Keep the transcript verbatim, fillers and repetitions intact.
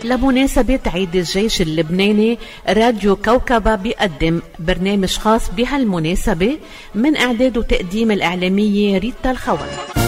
لمناسبة عيد الجيش اللبناني راديو كوكبة بيقدم برنامج خاص بهالمناسبة من إعداد وتقديم الإعلامية ريتا الخوان.